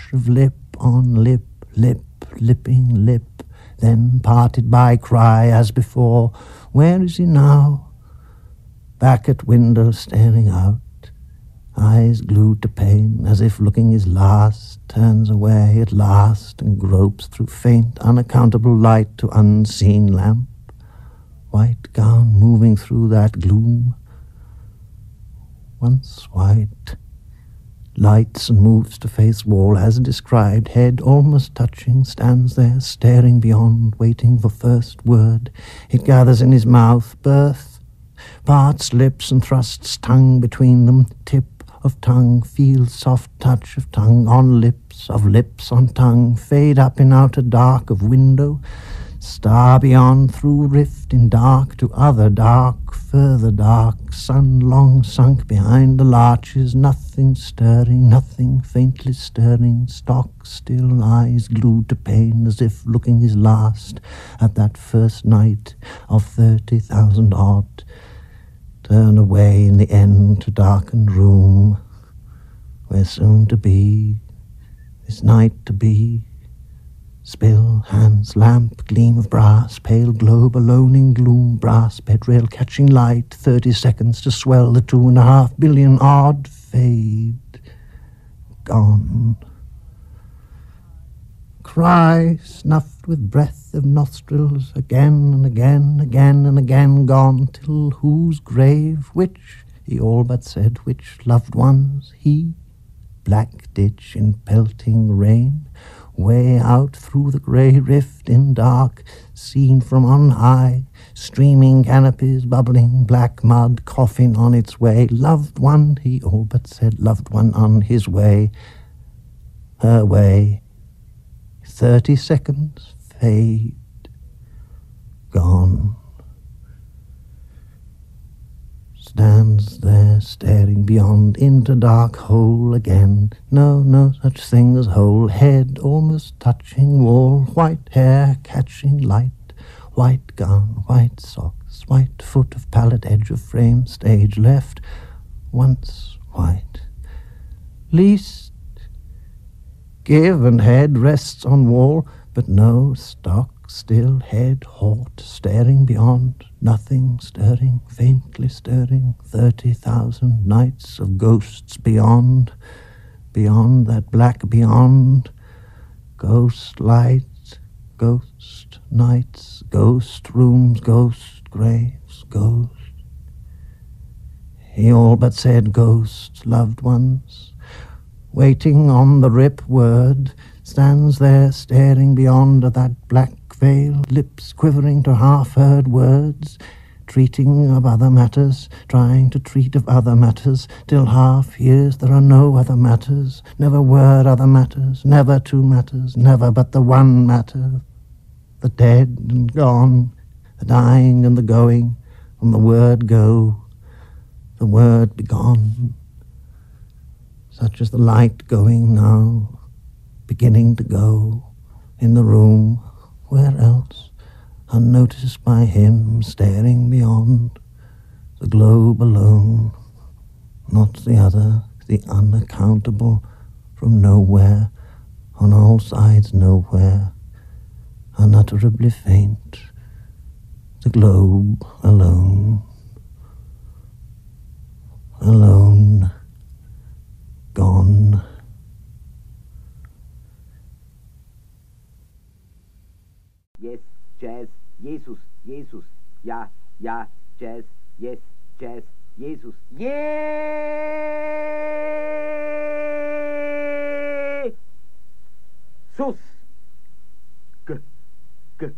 touch of lip on lip, lip, lipping lip, then parted by cry as before. Where is he now? Back at window staring out, eyes glued to pane, as if looking his last, turns away at last and gropes through faint, unaccountable light to unseen lamp. White gown moving through that gloom, once white, lights and moves to face wall as described, head almost touching, stands there staring beyond, waiting for first word. It gathers in his mouth, birth, parts lips and thrusts tongue between them, tip of tongue, feels soft touch of tongue on lips, of lips on tongue, fade up in outer dark of window, star beyond, through rift in dark to other dark, further dark, sun long sunk behind the larches, nothing stirring, nothing faintly stirring, stock still, eyes glued to pane as if looking his last at that first night of 30,000 odd. Turn away in the end to darkened room, where soon to be, this night to be. Spill, hands, lamp, gleam of brass, pale globe alone in gloom, brass bedrail catching light, 30 seconds to swell the 2.5 billion odd, fade, gone. Cry, snuffed with breath of nostrils, again and again, again and again, gone, till whose grave, which, he all but said, which loved ones, he, black ditch in pelting rain, way out through the grey rift in dark, seen from on high, streaming canopies, bubbling black mud, coffin on its way, loved one, he all but said, loved one on his way, her way, 30 seconds, fade, gone. Stands there staring beyond into dark hole again. No such thing as hole. Head almost touching wall. White hair catching light. White gown, white socks. White foot of pallet edge of frame. Stage left. Once white. Least give and head rests on wall, but no stock. Still head, halt, staring beyond, nothing stirring, faintly stirring, 30,000 nights of ghosts beyond, beyond that black beyond, ghost lights, ghost nights, ghost rooms, ghost graves, ghost. He all but said ghosts, loved ones, waiting on the rip word, stands there staring beyond that black veil, lips quivering to half-heard words, treating of other matters, trying to treat of other matters, till half hears there are no other matters, never were other matters, never two matters, never but the one matter, the dead and gone, the dying and the going, from the word go, the word be gone, such as the light going now, beginning to go, in the room, where else, unnoticed by him, staring beyond, the globe alone, not the other, the unaccountable, from nowhere, on all sides nowhere, unutterably faint, the globe alone, alone, gone. Yes, Jazz, Jesus, Jesus, ja, ja, Jazz, yes, Jazz, Jesus, Jesus.